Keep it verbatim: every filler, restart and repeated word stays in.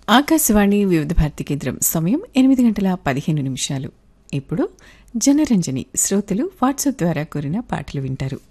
ఆకాశవాణి వివిధ భారతి కేంద్రం సమయం ఎనిమిది గంటల పదిహేను నిమిషాలు. ఇప్పుడు జనరంజని శ్రోతలు వాట్సాప్ ద్వారా కోరిన పాటలు వింటారు.